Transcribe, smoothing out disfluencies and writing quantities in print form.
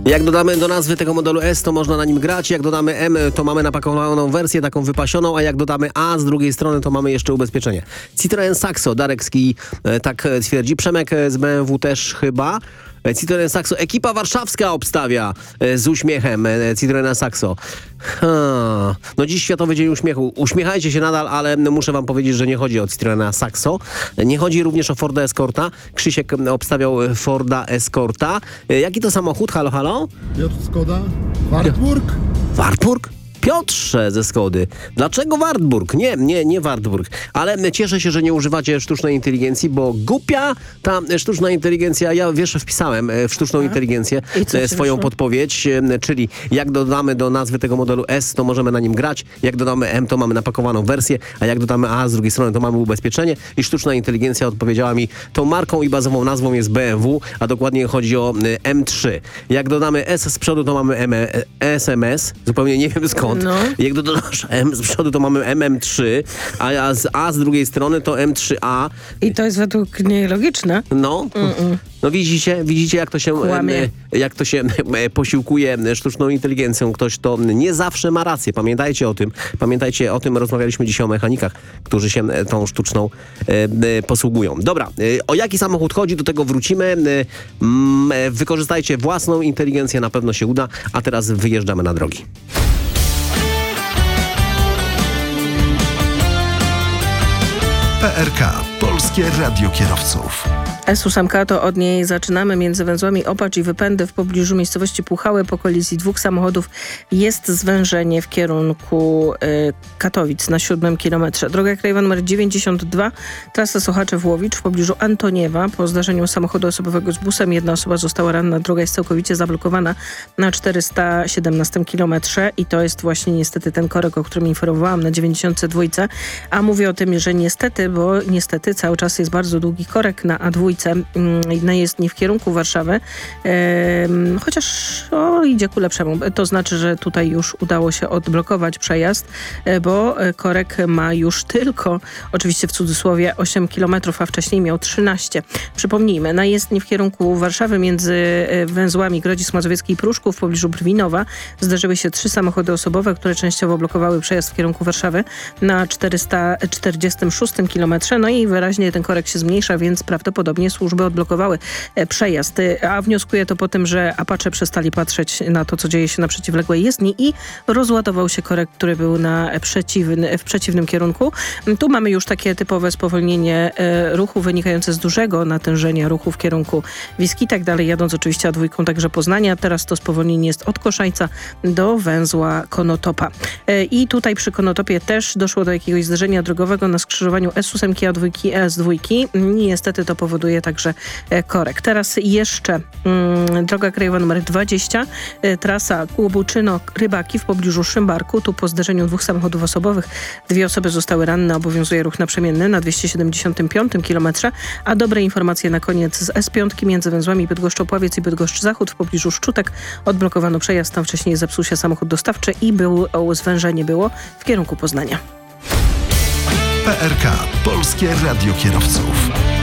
Jak dodamy do nazwy tego modelu S, to można na nim grać. Jak dodamy M, to mamy napakowaną wersję, taką wypasioną, a jak dodamy A z drugiej strony, to mamy jeszcze ubezpieczenie. Citroen Saxo, Darekski tak twierdzi. Przemek z BMW też chyba. Citroen Saxo. Ekipa warszawska obstawia z uśmiechem Citroena Saxo. No dziś Światowy Dzień Uśmiechu. Uśmiechajcie się nadal, ale muszę wam powiedzieć, że nie chodzi o Citroena Saxo. Nie chodzi również o Forda Escorta. Krzysiek obstawiał Forda Escorta. Jaki to samochód? Halo, halo? Piotr Skoda. Wartburg. Wartburg? Piotrze ze Skody. Dlaczego Wartburg? Nie Wartburg. Ale cieszę się, że nie używacie sztucznej inteligencji, bo głupia ta sztuczna inteligencja. Ja wpisałem w sztuczną inteligencję swoją podpowiedź, czyli jak dodamy do nazwy tego modelu S, to możemy na nim grać. Jak dodamy M, to mamy napakowaną wersję, a jak dodamy A z drugiej strony, to mamy ubezpieczenie. I sztuczna inteligencja odpowiedziała mi, tą marką i bazową nazwą jest BMW, a dokładnie chodzi o M3. Jak dodamy S z przodu, to mamy SMS. Zupełnie nie wiem skąd. No. Jak dodasz M z przodu, to mamy MM3, a z drugiej strony to M3A. I to jest według niej logiczne. No. No widzicie jak to się posiłkuje sztuczną inteligencją. Ktoś to nie zawsze ma rację. Pamiętajcie o tym, rozmawialiśmy dzisiaj o mechanikach, którzy się tą sztuczną posługują. Dobra, o jaki samochód chodzi, do tego wrócimy. Wykorzystajcie własną inteligencję, na pewno się uda, a teraz wyjeżdżamy na drogi. PRK. Polskie Radio Kierowców. S8 to od niej zaczynamy. Między węzłami Opacz i Wypędy w pobliżu miejscowości Puchały po kolizji dwóch samochodów jest zwężenie w kierunku Katowic na 7 kilometrze. Droga krajowa nr 92, trasa Sochaczew-Łowicz w pobliżu Antoniewa. Po zdarzeniu samochodu osobowego z busem jedna osoba została ranna. Droga jest całkowicie zablokowana na 417 kilometrze i to jest właśnie niestety ten korek, o którym informowałam na 92. A mówię o tym, że niestety, bo niestety cały czas jest bardzo długi korek na A2. Jest nie w kierunku Warszawy, chociaż idzie ku lepszemu. To znaczy, że tutaj już udało się odblokować przejazd, bo korek ma już tylko, oczywiście w cudzysłowie, 8 km, a wcześniej miał 13. Przypomnijmy, na jezdni w kierunku Warszawy między węzłami Grodzisk Mazowiecki i Pruszków w pobliżu Brwinowa zdarzyły się 3 samochody osobowe, które częściowo blokowały przejazd w kierunku Warszawy na 446 km. No i wyraźnie ten korek się zmniejsza, więc prawdopodobnie służby odblokowały przejazd. A wnioskuję to po tym, że Apache przestali patrzeć na to, co dzieje się na przeciwległej jezdni i rozładował się korek, który był w przeciwnym kierunku. Tu mamy już takie typowe spowolnienie ruchu wynikające z dużego natężenia ruchu w kierunku Wiski, tak dalej, jadąc oczywiście A2 także Poznania. Teraz to spowolnienie jest od Koszajca do węzła Konotopa. I tutaj przy Konotopie też doszło do jakiegoś zdarzenia drogowego na skrzyżowaniu S8, A2 i S2. Niestety to powoduje także korek. Teraz jeszcze droga krajowa nr 20, trasa Łobuczyno-Rybaki w pobliżu Szymbarku. Tu po zderzeniu dwóch samochodów osobowych 2 osoby zostały ranne. Obowiązuje ruch naprzemienny na 275 km. A dobre informacje na koniec z S5 między węzłami Bydgoszcz-Opławiec i Bydgoszcz-Zachód w pobliżu Szczutek. Odblokowano przejazd. Tam wcześniej zepsuł się samochód dostawczy i zwężenie było w kierunku Poznania. PRK. Polskie Radio Kierowców.